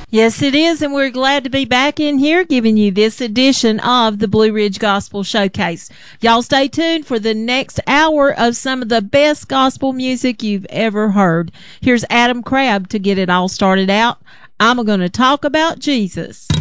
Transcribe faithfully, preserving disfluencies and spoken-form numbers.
Yes, it is, and we're glad to be back in here giving you this edition of the Blue Ridge Gospel Showcase. Y'all stay tuned for the next hour of some of the best gospel music you've ever heard. Here's Adam Crabb to get it all started out. I'm going to talk about Jesus.